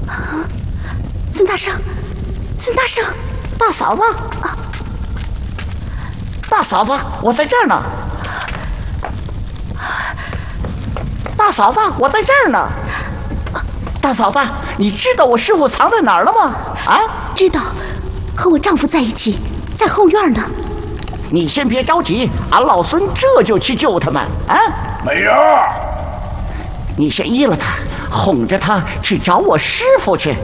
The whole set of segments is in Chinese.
孙大圣，孙大圣， 大嫂子，大嫂子，我在这儿呢。大嫂子，我在这儿呢。大嫂子，你知道我师傅藏在哪儿了吗？啊， 知道，和我丈夫在一起，在后院呢。 你先别着急，俺老孙这就去救他们。啊， 美人儿， 你先依了他，哄着他去找我师傅去。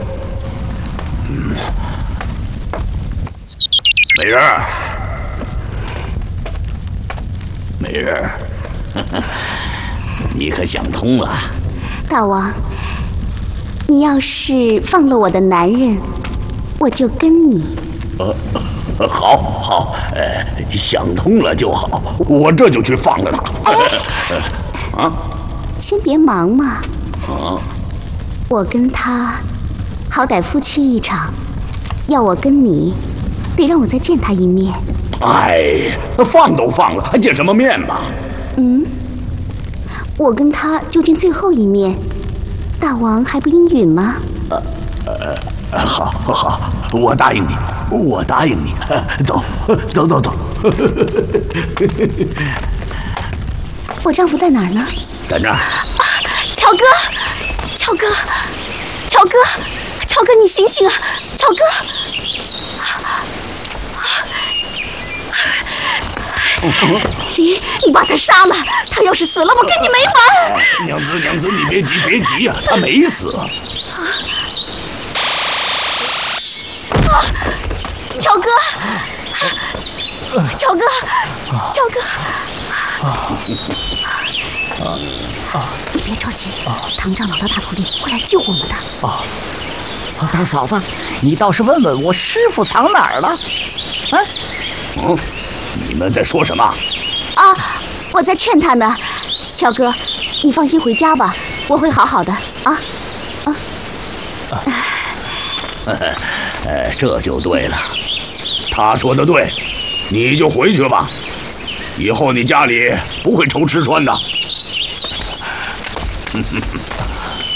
美人儿，美人儿，你可想通了？ 大王，你要是放了我的男人，我就跟你。 好，想通了就好，我这就去放了他。 先别忙嘛。 啊， 我跟他，好歹夫妻一场，要我跟你，得让我再见他一面。 哎，放都放了，还见什么面嘛？ 我跟他就见最后一面，大王还不应允吗？ 好，我答应你，我答应你。走。 我丈夫在哪儿呢？ 在那儿。 乔哥，你醒醒啊！乔哥，你把他杀了，他要是死了，我跟你没完！ 娘子，你别急呀，他没死。 乔哥，你别着急，唐长老的大徒弟会来救我们的。 大嫂子，你倒是问问我师傅藏哪儿了？ 你们在说什么？ 我在劝他呢。乔哥，你放心回家吧，我会好好的啊。 这就对了，他说的对，你就回去吧，以后你家里不会愁吃穿的。